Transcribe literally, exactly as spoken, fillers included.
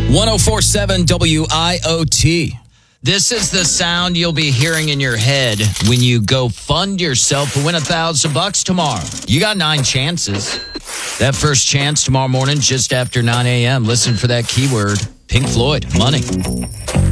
one oh four point seven W I O T. This is the sound you'll be hearing in your head when you go fund yourself to win a thousand bucks tomorrow. You got nine chances. That first chance tomorrow morning, just after nine a.m. Listen for that keyword, Pink Floyd, money.